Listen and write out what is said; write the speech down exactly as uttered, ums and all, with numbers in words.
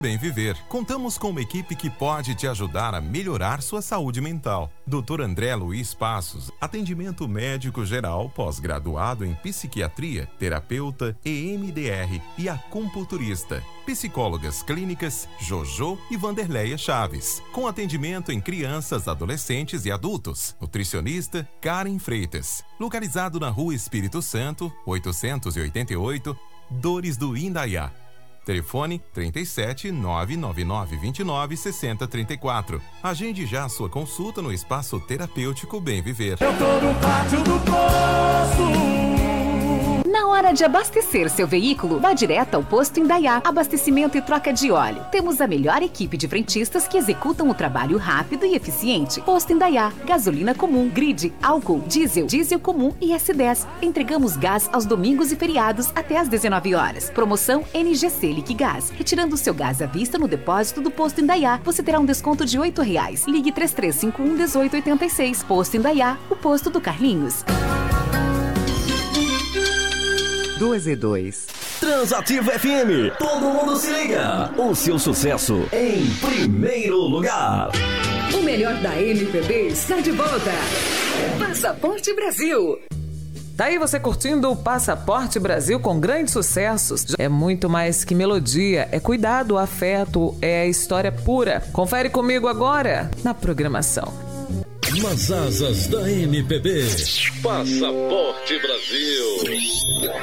Bem Viver. Contamos com uma equipe que pode te ajudar a melhorar sua saúde mental. doutor André Luiz Passos, atendimento médico geral, pós-graduado em psiquiatria, terapeuta, E M D R e acupunturista. Psicólogas clínicas Jojo e Vanderleia Chaves, com atendimento em crianças, adolescentes e adultos. Nutricionista Karen Freitas, localizado na Rua Espírito Santo, oitocentos e oitenta e oito, Dores do Indaiá. Telefone trinta e sete, nove nove nove, vinte e nove, sessenta, trinta e quatro. Agende já a sua consulta no Espaço Terapêutico Bem Viver. Eu tô no pátio do posto. Na hora de abastecer seu veículo, vá direto ao Posto Indaiá. Abastecimento e troca de óleo. Temos a melhor equipe de frentistas que executam o trabalho rápido e eficiente. Posto Indaiá. Gasolina comum, grid, álcool, diesel, diesel comum e S dez. Entregamos gás aos domingos e feriados até às dezenove horas. Promoção N G C Liquigás. Retirando o seu gás à vista no depósito do Posto Indaiá, você terá um desconto de oito reais. Ligue três três cinco um, um oito oito seis. Posto Indaiá, o posto do Carlinhos. dois e dois. Transativa F M, todo mundo se liga. O seu sucesso em primeiro lugar. O melhor da M P B está de volta. Passaporte Brasil. Tá aí você curtindo o Passaporte Brasil com grandes sucessos. É muito mais que melodia, é cuidado, afeto, é história pura. Confere comigo agora na programação. Nas asas da M P B. Passaporte Brasil.